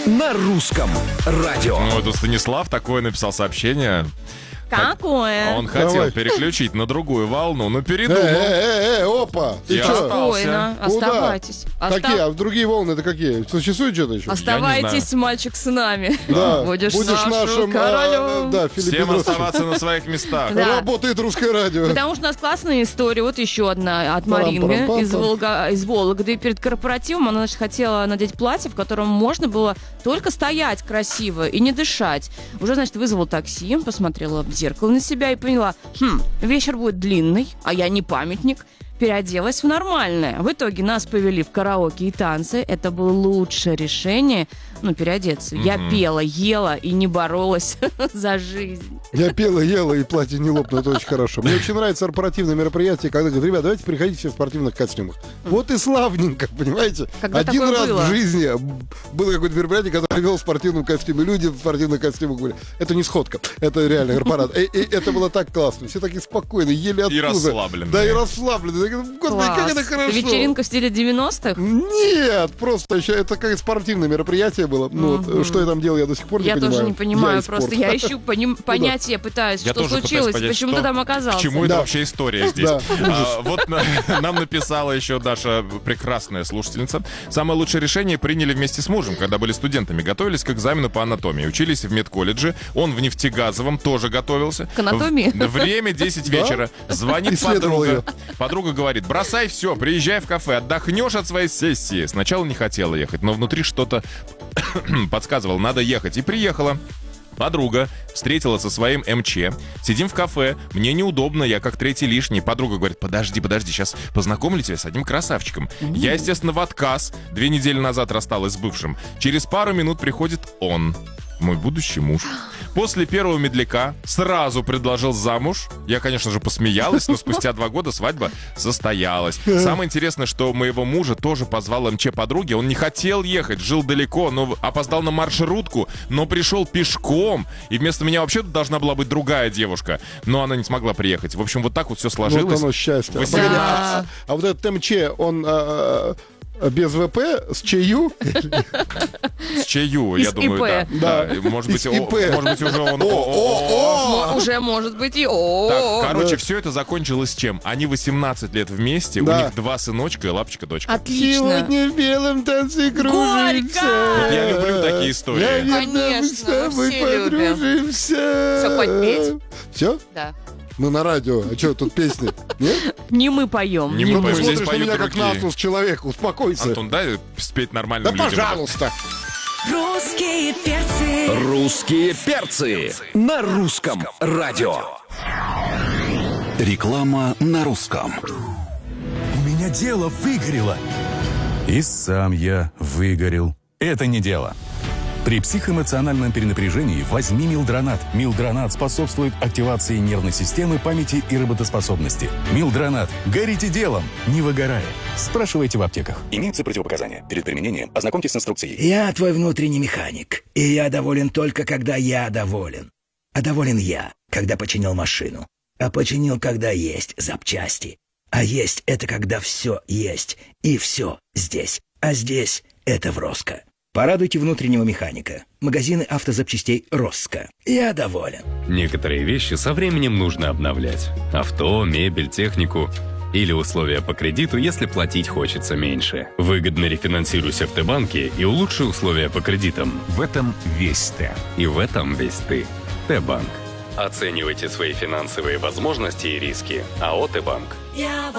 на русском радио. Ну, это Станислав такое написал сообщение. Какое? Он хотел переключить на другую волну, но передумал. Опа! Я Спокойно, оставайтесь. Какие? А другие волны это какие? Существует что-то еще? Оставайтесь, мальчик, с нами. Да. Будешь нашим королем. Да, Филипп Всем Бедросович. оставаться на своих местах. Да. Работает русское радио. Потому что у нас классная история. Вот еще одна от Марины из Вологды. Перед корпоративом она, значит, хотела надеть платье, в котором можно было только стоять красиво и не дышать. Уже, значит, вызвала такси, посмотрела в зеркало на себя и поняла, вечер будет длинный, а я не памятник. Переоделась в нормальное. В итоге нас повели в караоке и танцы. Это было лучшее решение, переодеться. Я пела, ела и не боролась за жизнь. Я пела, ела, и платье не лопнуло. Это очень хорошо. Мне очень нравится корпоративное мероприятие, когда говорят, ребят, давайте приходите все в спортивных костюмах. Вот и славненько, понимаете? Когда Один такое раз было? в жизни было какое-то мероприятие, которое вел в спортивном костюме. Люди в спортивных костюмах были. Это не сходка, это реально корпорат. И это было так классно. Все такие спокойные, ели оттуда. И расслабленные. Да, и расслабленные. Господи, Класс. как это хорошо. Вечеринка в стиле 90-х? Нет, просто еще это как спортивное мероприятие было. Что я там делал, я до сих пор не Я понимаю. тоже не понимаю, из просто спорта. я ищу понятие, пытаюсь, Я что тоже случилось, пытаюсь понять, почему что- ты там оказался. К чему это Да. вообще история здесь? Да. Вот нам написала еще Даша, прекрасная слушательница. Самое лучшее решение приняли вместе с мужем, когда были студентами. Готовились к экзамену по анатомии. Учились в медколледже. Он в нефтегазовом тоже готовился. К анатомии? Время 10 вечера. Звонит Исследовал подруга. ее. Подруга говорит, бросай все, приезжай в кафе, отдохнешь от своей сессии. Сначала не хотела ехать, но внутри что-то подсказывало, надо ехать. И приехала. Подруга встретила со своим МЧ. Сидим в кафе, мне неудобно, я как третий лишний. Подруга говорит, подожди, сейчас познакомлю тебя с одним красавчиком. Я, естественно, в отказ. 2 недели назад рассталась с бывшим. Через пару минут приходит он, мой будущий муж. После первого медляка сразу предложил замуж. Я, конечно же, посмеялась, но спустя 2 года свадьба состоялась. Самое интересное, что моего мужа тоже позвал МЧ подруги. Он не хотел ехать, жил далеко, но опоздал на маршрутку, но пришел пешком. И вместо меня вообще тут должна была быть другая девушка. Но она не смогла приехать. В общем, вот так вот все сложилось. Вот оно счастье. 18. А вот этот МЧ, он без ВП, с ЧЮ? С чаю, я Из думаю, ИП. да. Может быть, Из ИП. может быть, уже он... Уже может быть и Так, короче, все это закончилось чем? Они 18 лет вместе, у Да. них 2 сыночка и лапочка-дочка. Отлично. Сегодня в белом танце кружимся. Горько! Я люблю такие истории. Наверное, мы с Конечно, тобой все любим. подружимся. Всё, хоть петь? Все? Да. Ну, на радио. А что, тут песни? Нет? Не мы поем. Не Ну, мы ты поем, здесь смотришь на поют меня как другие. на Атус человека. Успокойся. Антон, дай спеть Да, нормальным людям. пожалуйста. Русские перцы. Русские перцы на русском радио. Реклама на русском. У меня дело выгорело. И сам я выгорел. Это не дело. При психоэмоциональном перенапряжении возьми Милдронат. Милдронат способствует активации нервной системы, памяти и работоспособности. Милдронат. Горите делом, не выгорая. Спрашивайте в аптеках. Имеются противопоказания. Перед применением ознакомьтесь с инструкцией. Я твой внутренний механик, и я доволен только, когда я доволен. А доволен я, когда починил машину. А починил, когда есть запчасти. А есть — это когда все есть, и все здесь. А здесь — это в Роско. Порадуйте внутреннего механика. Магазины автозапчастей Роско. Я доволен. Некоторые вещи со временем нужно обновлять. Авто, мебель, технику. Или условия по кредиту, если платить хочется меньше. Выгодно рефинансируйся в Т-банке и улучши условия по кредитам. В этом весь Т. И в этом весь ты. Т-банк. Оценивайте свои финансовые возможности и риски. АО «Т-банк».